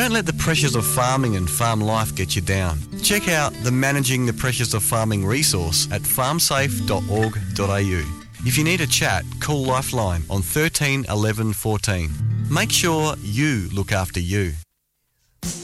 Don't let the pressures of farming and farm life get you down. Check out the Managing the Pressures of Farming resource at farmsafe.org.au. If you need a chat, call Lifeline on 13 11 14. Make sure you look after you.